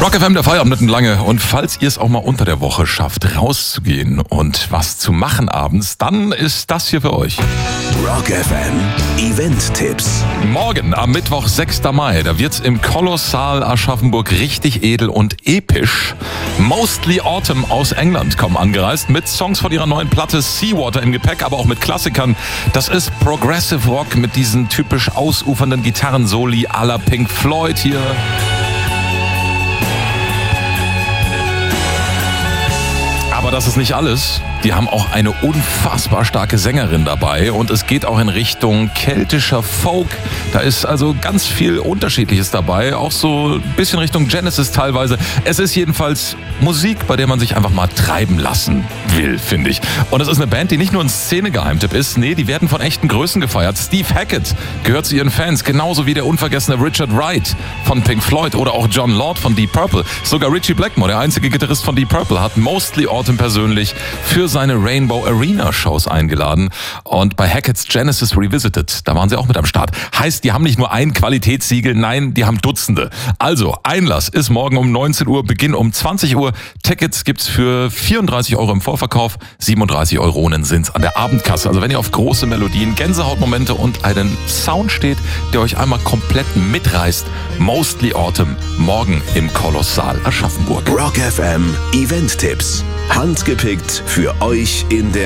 Rock FM, der Feierabend mitten lange. Und falls ihr es auch mal unter der Woche schafft, rauszugehen und was zu machen abends, dann ist das hier für euch. Rock FM Event-Tipps. Morgen am Mittwoch, 6. Mai, da wird's im Kolossal Aschaffenburg richtig edel und episch. Mostly Autumn aus England kommen angereist mit Songs von ihrer neuen Platte Seawater im Gepäck, aber auch mit Klassikern. Das ist Progressive Rock mit diesen typisch ausufernden Gitarrensoli à la Pink Floyd hier. Aber das ist nicht alles. Die haben auch eine unfassbar starke Sängerin dabei und es geht auch in Richtung keltischer Folk. Da ist also ganz viel Unterschiedliches dabei, auch so ein bisschen Richtung Genesis teilweise. Es ist jedenfalls Musik, bei der man sich einfach mal treiben lassen will, finde ich. Und es ist eine Band, die nicht nur ein Szene-Geheimtipp ist, nee, die werden von echten Größen gefeiert. Steve Hackett gehört zu ihren Fans, genauso wie der unvergessene Richard Wright von Pink Floyd oder auch John Lord von Deep Purple. Sogar Ritchie Blackmore, der einzige Gitarrist von Deep Purple, hat Mostly Autumn persönlich für seine Rainbow Arena Shows eingeladen. Und bei Hackett's Genesis Revisited, da waren sie auch mit am Start. Heißt, die haben nicht nur ein Qualitätssiegel, nein, die haben Dutzende. Also, Einlass ist morgen um 19 Uhr, Beginn um 20 Uhr. Tickets gibt's für 34 € im Vorverkauf, 37 € sind's an der Abendkasse. Also wenn ihr auf große Melodien, Gänsehautmomente und einen Sound steht, der euch einmal komplett mitreißt, Mostly Autumn, morgen im Kolossal Aschaffenburg. Rock FM Event-Tipps. Handgepickt für euch in der